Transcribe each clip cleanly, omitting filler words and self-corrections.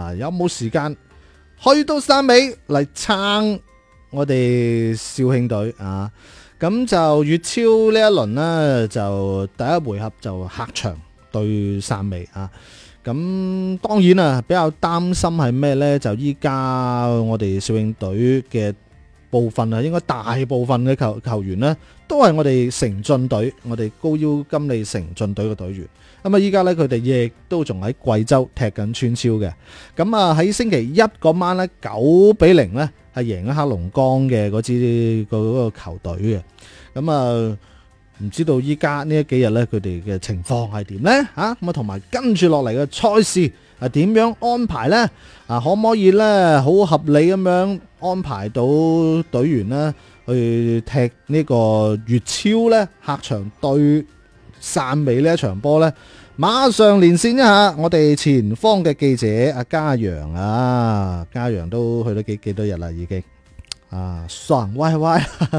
有冇時間去到汕尾嚟撐我哋肇慶隊啊？咁就粵超呢一輪呢，就第一回合就客場對汕尾啊。咁當然啊，比較擔心係咩呢？就依家我哋肇慶隊嘅部分啊，應該大部分嘅球員呢，都係我哋成駿隊，我哋高腰金利成駿隊嘅隊員。咁啊，依家呢，佢哋亦都仲喺貴州踢緊村超嘅。咁啊，喺星期一嗰晚呢，9-0呢係贏咗黑龍江嘅嗰個球隊嘅。咁啊，唔知道依家呢幾日呢，佢哋嘅情況係點呢？咁啊，同埋跟住落嚟嘅賽事係點樣安排呢？可唔可以呢好合理咁樣安排到隊員呢去踢呢個粵超呢客場對汕尾呢一場波呢？馬上連線一下我哋前方嘅記者阿嘉陽啊，嘉陽都去咗幾多日啦，已經爽歪歪。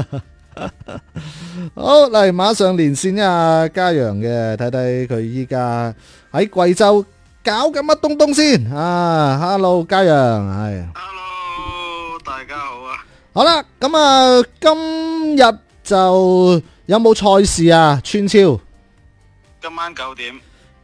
好，嚟馬上連線一下嘉陽嘅，睇睇佢依家喺貴州搞緊乜東東先Hello 嘉陽，係 Hello， 大家好啊。 好啦，咁啊，今日就有冇賽事啊？村超今晚9點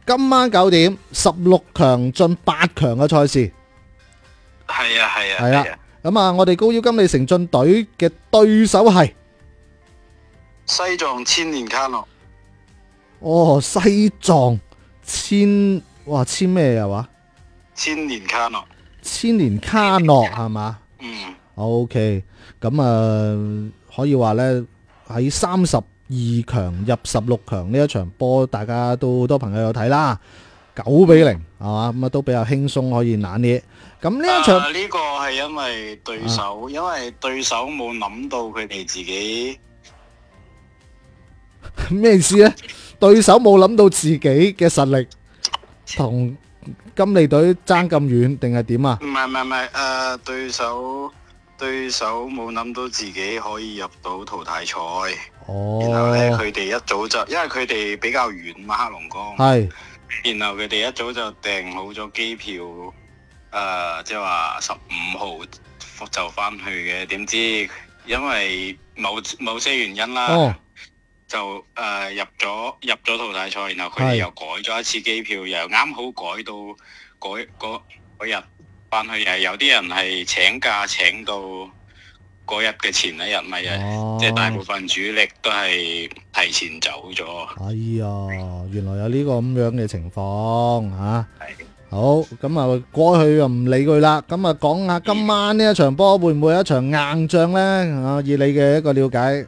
16 強進8強嘅賽事。 係啊。 係啊。咁啊，我哋高腰金利成駿隊嘅對手係西藏千年卡諾。 西藏千咩啊話？ 千年卡諾。 千年卡諾係嘛？OK， 咁啊，可以話呢，喺32強入16強呢一場波，大家都好多朋友有睇啦，9-0係嘛？咁啊都比較輕鬆可以拿捏。咁呢一場呢個係因為對手，因為對手冇諗到佢哋自己咩意思呢？對手冇諗到自己嘅實力同金利隊爭咁遠，定係點啊？ 唔係，對手冇諗到自己可以入到淘汰賽。然後呢，佢哋一早就，因為佢哋比較遠嘛，黑龍江。係。然後佢哋一早就訂好咗機票，即係話15號就翻去嘅。點知因為某些原因啦，就入咗淘汰賽，然後佢哋又改咗一次機票，又啱好改到嗰日翻去，又有啲人係請假請到嗰日嘅前一日咪，即係大部分主力都係提前走咗。 哎呀，原來有呢個咁樣嘅情況嚇。係。好，咁啊過去就唔理佢啦。咁啊講下今晚呢一場波會唔會有一場硬仗呢？以你嘅一個了解。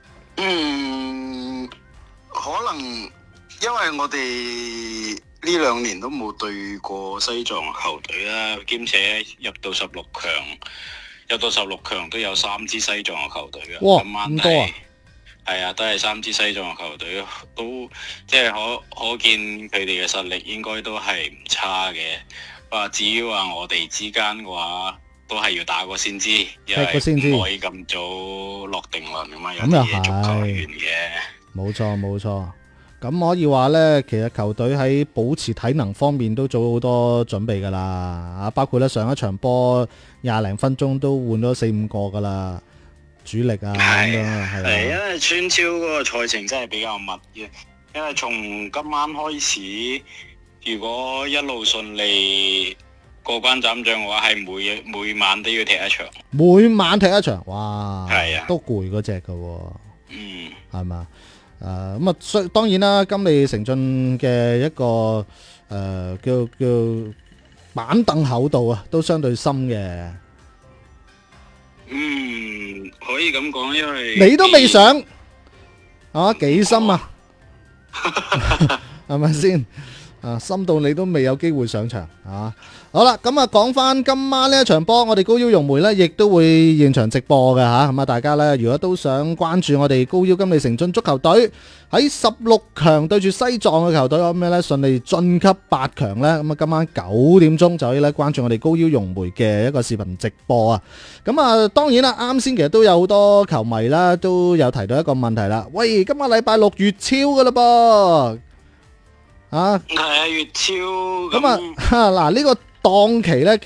可能因為我哋呢2年都冇對過西藏球隊啦，兼且入到16強都有3支西藏嘅球隊嘅。 哇， 今晚咁多啊！ 係啊，都係3支西藏嘅球隊，都即係可見佢哋嘅實力應該都係唔差嘅。至於話我哋之間嘅話，都係要打過先知，因為唔可以咁早落定論㗎嘛，有啲嘢足球完嘅。冇錯，咁可以話呢，其實球隊喺保持體能方面都做好多準備噶啦，包括咧上一場波20零分鐘都換咗4-5個噶啦，主力啊咁樣係因為村超嗰個賽程真係比較密嘅，因為從今晚開始，如果一路順利過關斬將嘅話，係每晚都要踢一場。 每晚踢一場，哇！ 係啊， 都攰嗰隻噶喎。係嘛？咁啊，當然啦，金利成駿嘅一個叫板凳厚度啊，都相對深嘅。 可以咁講，因為你都未上，幾深啊？係咪先？深到你都未有機會上場啊！好啦，咁啊講翻今晚呢一場波，我哋高腰融媒呢亦都會現場直播嘅吓，咁啊大家呢，如果都想關注我哋高腰金利成駿足球隊喺16強對住西藏嘅球隊有咩呢？順利晉級8強呢？咁啊今晚9點鐘就可以咧關注我哋高腰融媒嘅一個視頻直播啊！咁啊當然啦，啱先其實都有好多球迷啦都有提到一個問題啦，喂，今日禮拜6粵超噶啦噃。係啊， 粵超咁啊，嗱呢個檔期呢。